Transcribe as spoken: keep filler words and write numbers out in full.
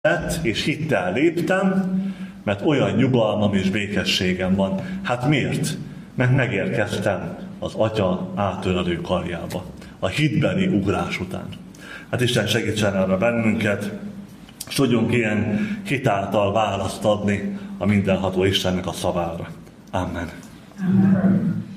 lett, és hittel léptem, mert olyan nyugalmam és békességem van. Hát miért? Mert megérkeztem az Atya átölelő karjába, a hitbeli ugrás után. Hát Isten segítsen arra bennünket, és tudjunk ilyen hit által választ adni a mindenható Istennek a szavára. Amen. Amen.